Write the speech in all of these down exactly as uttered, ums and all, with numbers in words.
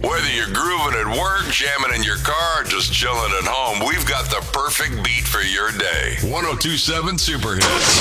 Whether you're grooving at work, jamming in your car, or just chilling at home, we've got the perfect beat for your day. one oh two point seven Super Hits.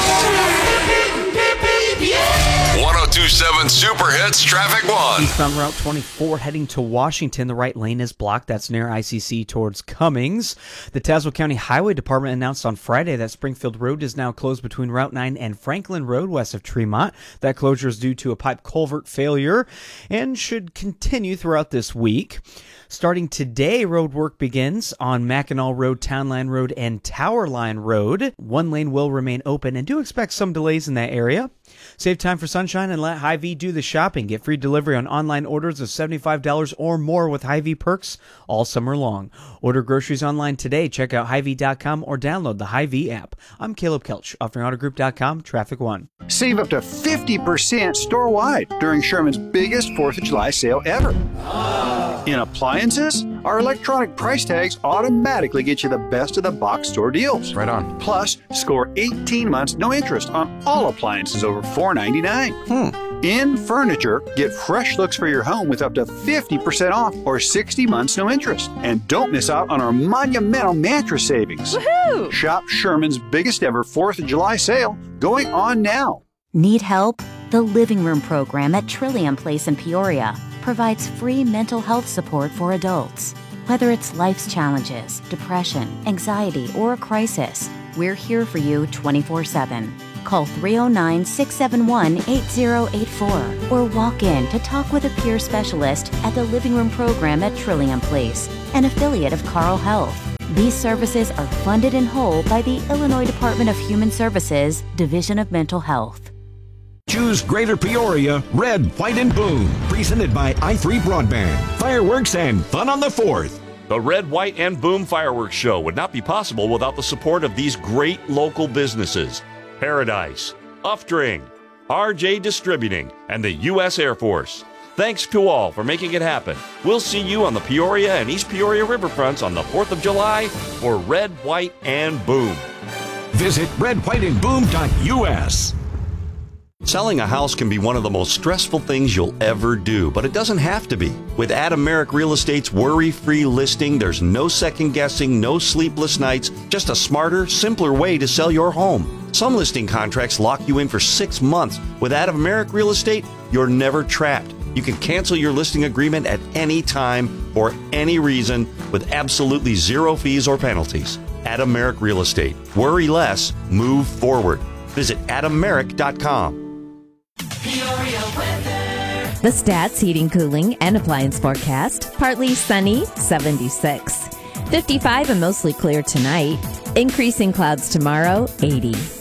one oh two point seven Super Hits Traffic One. Eastbound Route twenty-four heading to Washington. The right lane is blocked. That's near I C C towards Cummings. The Tazewell County Highway Department announced on Friday that Springfield Road is now closed between Route nine and Franklin Road west of Tremont. That closure is due to a pipe culvert failure and should continue throughout this week. Starting today, road work begins on Mackinac Road, Townline Road, and Tower Line Road. One lane will remain open, and do expect some delays in that area. Save time for sunshine and let Hy-Vee do the shopping. Get free delivery on online orders of seventy-five dollars or more with Hy-Vee perks all summer long. Order groceries online today. Check out Hy Vee dot com or download the Hy-Vee app. I'm Caleb Kelch, offering auto group dot com, Traffic One. Save up to fifty percent store-wide during Sherman's biggest fourth of July sale ever. In appliances, our electronic price tags automatically get you the best of the box store deals. Right on. Plus, score eighteen months no interest on all appliances over four ninety-nine. Hmm. In furniture, get fresh looks for your home with up to fifty percent off or sixty months no interest. And don't miss out on our monumental mattress savings. Woohoo! Shop Sherman's biggest ever fourth of July sale going on now. Need help? The Living Room program at Trillium Place in Peoria provides free mental health support for adults. Whether it's life's challenges, depression, anxiety, or a crisis, we're here for you twenty-four seven. Call three oh nine, six seven one, eight oh eight four or walk in to talk with a peer specialist at the Living Room program at Trillium Place, an affiliate of Carle Health. These services are funded in whole by the Illinois Department of Human Services, Division of Mental Health. Choose Greater Peoria Red, White, and Boom. Presented by i three Broadband. Fireworks and fun on the fourth. The Red, White, and Boom Fireworks Show would not be possible without the support of these great local businesses: Paradise, Uftring, R J Distributing, and the U S Air Force. Thanks to all for making it happen. We'll see you on the Peoria and East Peoria riverfronts on the fourth of July for Red, White, and Boom. Visit red white and boom dot U S. Selling a house can be one of the most stressful things you'll ever do, but it doesn't have to be. With Adam Merrick Real Estate's worry-free listing, there's no second-guessing, no sleepless nights, just a smarter, simpler way to sell your home. Some listing contracts lock you in for six months. With Adam Merrick Real Estate, you're never trapped. You can cancel your listing agreement at any time for any reason with absolutely zero fees or penalties. Adam Merrick Real Estate. Worry less, move forward. Visit adam merrick dot com. The Stats Heating, Cooling, and Appliance forecast. Partly sunny, seventy-six. fifty-five and mostly clear tonight. Increasing clouds tomorrow, eighty.